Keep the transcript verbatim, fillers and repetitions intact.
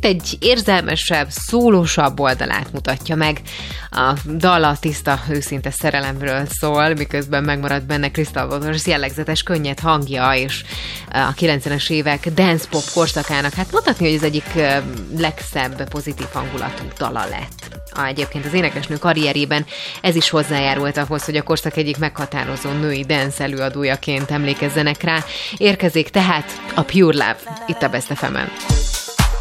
kicsit egy érzelmesebb, szólósabb oldalát mutatja meg. A dal a tiszta, őszinte szerelemről szól, miközben megmarad benne Crystal Waters jellegzetes, könnyed hangja, és a kilencvenes évek dance pop korszakának, hát mondhatni, hogy az egyik legszebb, pozitív hangulatú dala lett. A, egyébként az énekesnő karrierében ez is hozzájárult ahhoz, hogy a korszak egyik meghatározó női dance előadójaként emlékezzenek rá. Érkezik tehát a Pure Love itt a Best ef emen.